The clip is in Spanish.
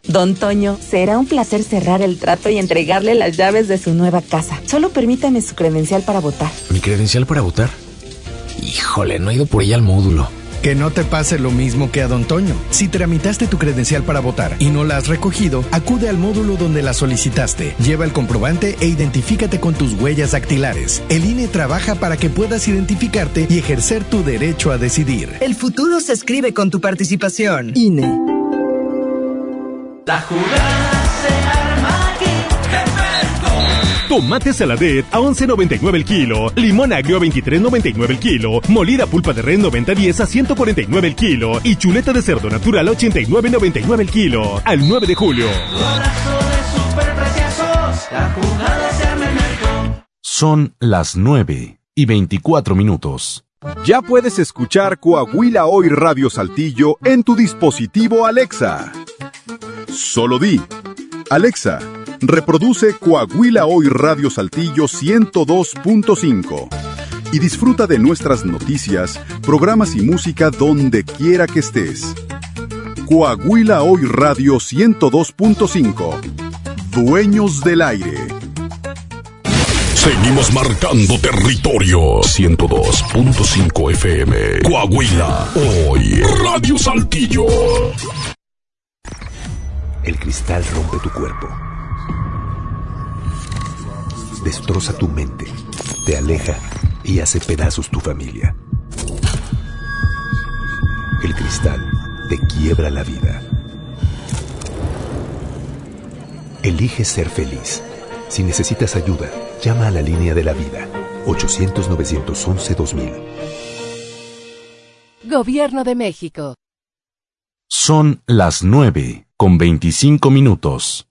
Don Toño, será un placer cerrar el trato y entregarle las llaves de su nueva casa. Solo permítame su credencial para votar. ¿Mi credencial para votar? Híjole, no he ido por ella al módulo. Que no te pase lo mismo que a Don Toño. Si tramitaste tu credencial para votar y no la has recogido, acude al módulo donde la solicitaste. Lleva el comprobante e identifícate con tus huellas dactilares. El INE trabaja para que puedas identificarte y ejercer tu derecho a decidir. El futuro se escribe con tu participación. INE. La jugada se arma aquí. Tomate saladet a 11.99 el kilo, limón agrio a 23.99 el kilo, molida pulpa de res 90-10 a 149 el kilo y chuleta de cerdo natural a 89.99 el kilo. Al 9 de julio. Golazo de superpreciosos, la jugada se arma en Merco. Son las 9:24. Ya puedes escuchar Coahuila Hoy Radio Saltillo en tu dispositivo Alexa. Solo di: Alexa, reproduce Coahuila Hoy Radio Saltillo 102.5 y disfruta de nuestras noticias, programas y música donde quiera que estés. Coahuila Hoy Radio 102.5. Dueños del aire. Seguimos marcando territorio. 102.5 FM. Coahuila Hoy Radio Saltillo. El cristal rompe tu cuerpo, destroza tu mente, te aleja y hace pedazos tu familia. El cristal te quiebra la vida. Elige ser feliz. Si necesitas ayuda, llama a la línea de la vida. 800-911-2000. Gobierno de México. Son las 9:25.